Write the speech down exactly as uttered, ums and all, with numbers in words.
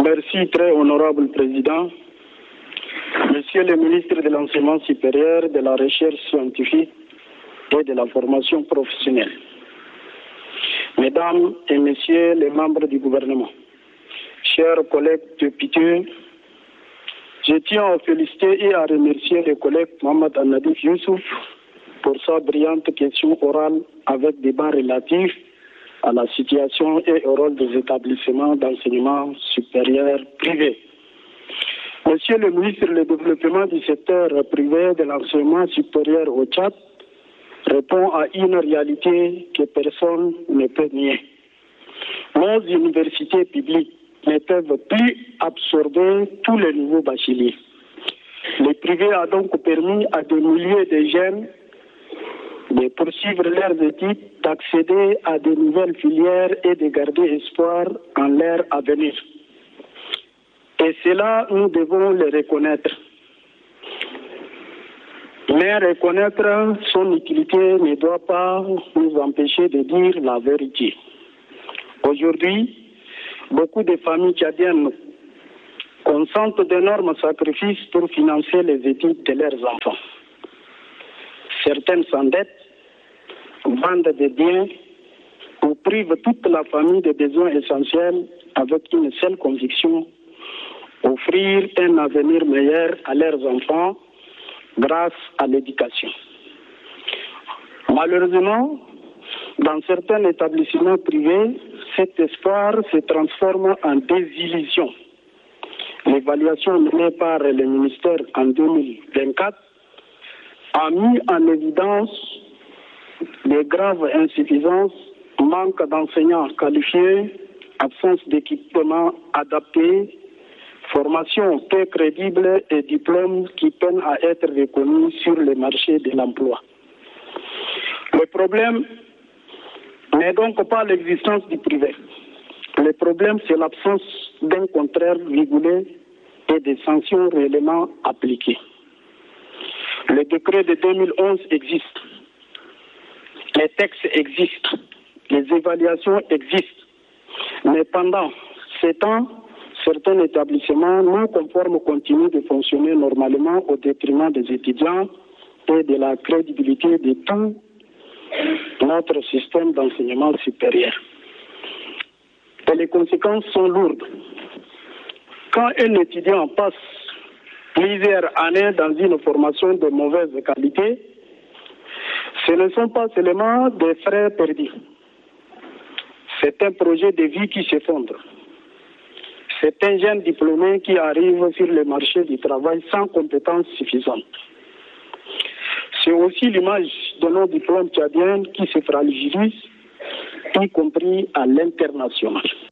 Merci, très honorable président. Monsieur le ministre de l'Enseignement supérieur, de la Recherche scientifique et de la formation professionnelle. Mesdames et messieurs les membres du gouvernement, chers collègues députés, je tiens à féliciter et à remercier le collègue Mohamed Al-Nadif Youssouf pour sa brillante question orale avec débat relatif à la situation et au rôle des établissements d'enseignement supérieur privés. Monsieur le ministre, le développement du secteur privé de l'enseignement supérieur au Tchad répond à une réalité que personne ne peut nier. Nos universités publiques ne peuvent plus absorber tous les nouveaux bacheliers. Le privé a donc permis à des milliers de jeunes de poursuivre leurs études, d'accéder à de nouvelles filières et de garder espoir en leur avenir. Et cela, nous devons le reconnaître. Mais reconnaître son utilité ne doit pas nous empêcher de dire la vérité. Aujourd'hui, beaucoup de familles tchadiennes consentent d'énormes sacrifices pour financer les études de leurs enfants. Certaines s'endettent, vendent des biens ou privent toute la famille des besoins essentiels avec une seule conviction: offrir un avenir meilleur à leurs enfants grâce à l'éducation. Malheureusement, dans certains établissements privés, cet espoir se transforme en désillusion. L'évaluation menée par le ministère en deux mille vingt-quatre a mis en évidence de graves insuffisances, manque d'enseignants qualifiés, absence d'équipements adaptés, formation peu crédible et diplômes qui peinent à être reconnus sur le marché de l'emploi. Le problème n'est donc pas l'existence du privé. Le problème, c'est l'absence d'un contraire régulé et des sanctions réellement appliquées. Le décret de deux mille onze existe. Les textes existent. Les évaluations existent. Mais pendant ces temps, certains établissements non conformes continuent de fonctionner normalement au détriment des étudiants et de la crédibilité de tout notre système d'enseignement supérieur. Et les conséquences sont lourdes. Quand un étudiant passe plusieurs années dans une formation de mauvaise qualité, ce ne sont pas seulement des frais perdus. C'est un projet de vie qui s'effondre. C'est un jeune diplômé qui arrive sur le marché du travail sans compétences suffisantes. C'est aussi l'image de nos diplômes tchadiens qui se fragilise, y compris à l'international.